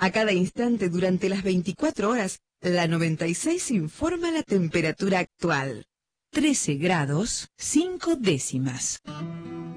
A cada instante durante las 24 horas, la 96 informa la temperatura actual. 13 grados, 5 décimas.